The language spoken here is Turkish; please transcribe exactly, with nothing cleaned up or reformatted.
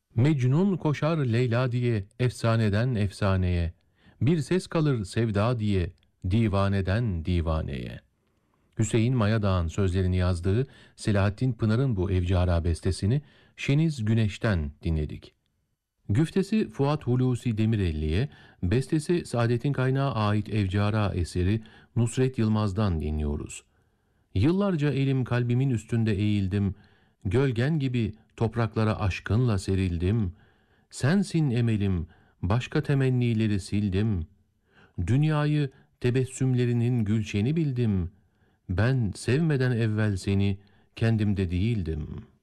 Mecnun koşar Leyla diye efsaneden efsaneye, bir ses kalır sevda diye divaneden divaneye. Hüseyin Mayadağ'ın sözlerini yazdığı Selahattin Pınar'ın bu Evcara bestesini Şeniz Güneş'ten dinledik. Güftesi Fuat Hulusi Demirelli'ye, bestesi Saadettin Kaynağı ait Evcara eseri Nusret Yılmaz'dan dinliyoruz. Yıllarca elim kalbimin üstünde eğildim, gölgen gibi topraklara aşkınla serildim. Sensin emelim, başka temennileri sildim. Dünyayı tebessümlerinin gülşeni bildim. Ben sevmeden evvel seni kendimde değildim.''